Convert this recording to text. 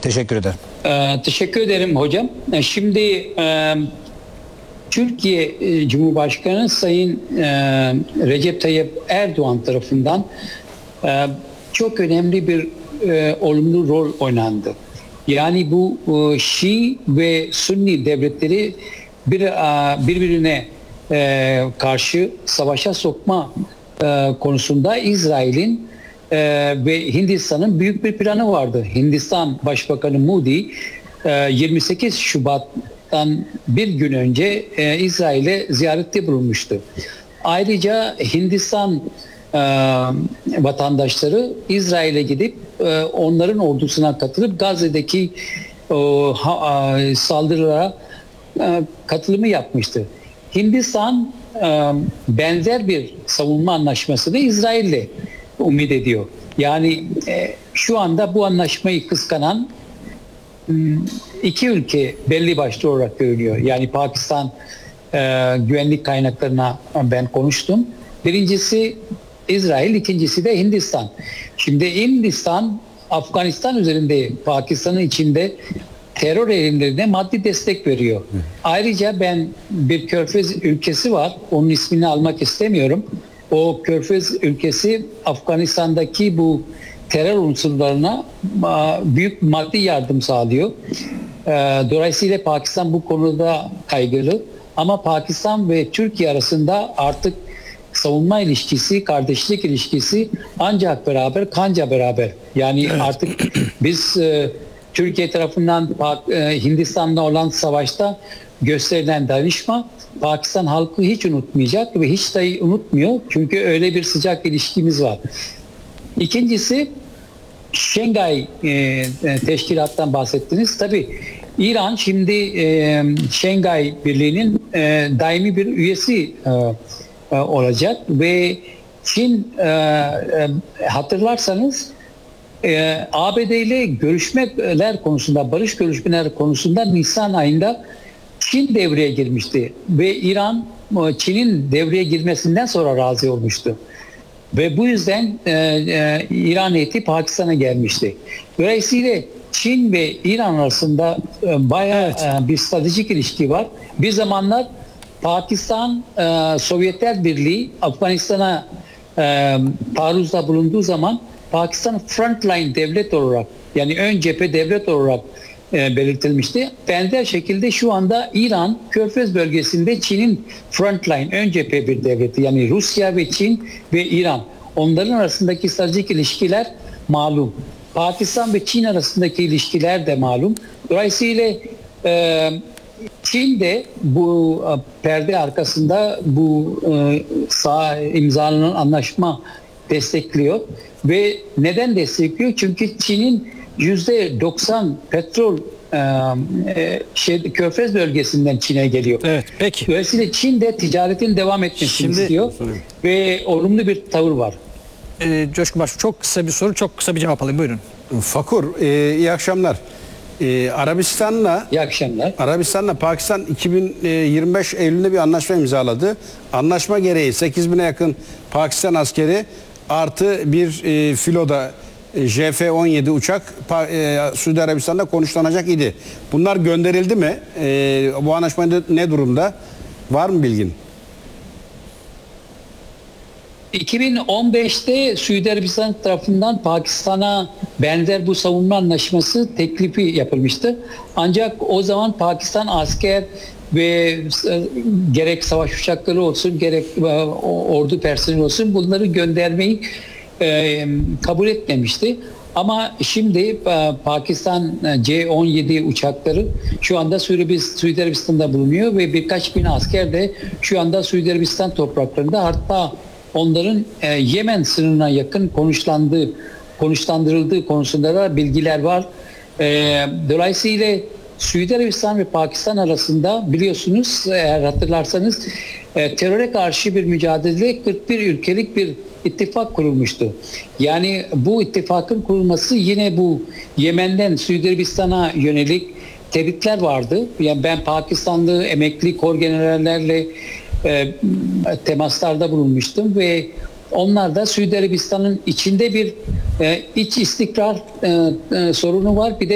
Teşekkür ederim. Teşekkür ederim hocam. Şimdi Türkiye Cumhurbaşkanı Sayın Recep Tayyip Erdoğan tarafından çok önemli bir olumlu rol oynandı. Yani bu Şii ve Sünni devletleri birbirine karşı savaşa sokma konusunda İsrail'in ve Hindistan'ın büyük bir planı vardı. Hindistan Başbakanı Modi 28 Şubat'tan bir gün önce İsrail'e ziyarette bulunmuştu. Ayrıca Hindistan vatandaşları İsrail'e gidip onların ordusuna katılıp Gazze'deki saldırılara katılımı yapmıştı. Hindistan benzer bir savunma anlaşmasını İsrail'le umut ediyor. Yani şu anda bu anlaşmayı kıskanan iki ülke belli başlı olarak görünüyor. Yani Pakistan güvenlik kaynaklarına ben konuştum. Birincisi İsrail, ikincisi de Hindistan. Şimdi Hindistan, Afganistan üzerinde Pakistan'ın içinde terör eylemlerine maddi destek veriyor. Ayrıca ben bir Körfez ülkesi var, onun ismini almak istemiyorum. O Körfez ülkesi Afganistan'daki bu terör unsurlarına büyük maddi yardım sağlıyor. Dolayısıyla Pakistan bu konuda kaygılı. Ama Pakistan ve Türkiye arasında artık savunma ilişkisi, kardeşlik ilişkisi ancak beraber, kanca beraber. Yani evet. Artık biz Türkiye tarafından Hindistan'la olan savaşta gösterilen dayanışma Pakistan halkı hiç unutmayacak ve hiç de unutmuyor. Çünkü öyle bir sıcak ilişkimiz var. İkincisi Şengay teşkilattan bahsettiniz. Tabii İran şimdi Şengay Birliği'nin daimi bir üyesi olacak ve Çin hatırlarsanız ABD ile görüşmeler konusunda, barış görüşmeler konusunda Nisan ayında Çin devreye girmişti ve İran Çin'in devreye girmesinden sonra razı olmuştu. Ve bu yüzden İran heyeti Pakistan'a gelmişti. Dolayısıyla Çin ve İran arasında bayağı bir stratejik ilişki var. Bir zamanlar Pakistan, Sovyetler Birliği Afganistan'a taarruzda bulunduğu zaman Pakistan frontline devlet olarak, yani ön cephe devlet olarak belirtilmişti. Benzer şekilde şu anda İran, Körfez bölgesinde Çin'in frontline, ön cephe bir devleti. Yani Rusya ve Çin ve İran. Onların arasındaki stratejik ilişkiler malum. Pakistan ve Çin arasındaki ilişkiler de malum. Dolayısıyla Çin de bu perde arkasında bu imzalanan anlaşma destekliyor. Ve neden destekliyor? Çünkü Çin'in %90 petrol Körfez bölgesinden Çin'e geliyor. Evet, peki. Dolayısıyla Çin de ticaretin devam etmesini istiyor ve olumlu bir tavır var. Coşkun Başbuğ, çok kısa bir soru, çok kısa bir cevap alayım. Buyurun. Fakur, iyi akşamlar. İyi akşamlar. Arabistan'la Pakistan 2025 Eylül'de bir anlaşma imzaladı. Anlaşma gereği 8.000'e yakın Pakistan askeri artı bir filoda JF-17 uçak Suudi Arabistan'da konuşlanacak idi. Bunlar gönderildi mi? Bu anlaşma ne durumda? Var mı bilgin? 2015'te Suudi Arabistan tarafından Pakistan'a benzer bu savunma anlaşması teklifi yapılmıştı. Ancak o zaman Pakistan asker ve gerek savaş uçakları olsun gerek ordu personeli olsun bunları göndermeyi kabul etmemişti. Ama şimdi Pakistan C-17 uçakları şu anda Suudi Arabistan'da bulunuyor ve birkaç bin asker de şu anda Suudi Arabistan topraklarında, hatta onların Yemen sınırına yakın konuşlandırıldığı konusunda da bilgiler var. Dolayısıyla Suudi Arabistan ve Pakistan arasında biliyorsunuz, eğer hatırlarsanız teröre karşı bir mücadelede 41 ülkelik bir ittifak kurulmuştu. Yani bu ittifakın kurulması yine bu Yemen'den Suudi Arabistan'a yönelik tehditler vardı. Yani ben Pakistanlı emekli korgenerallerle temaslarda bulunmuştum ve onlar da Suudi Arabistan'ın içinde bir iç istikrar sorunu var. Bir de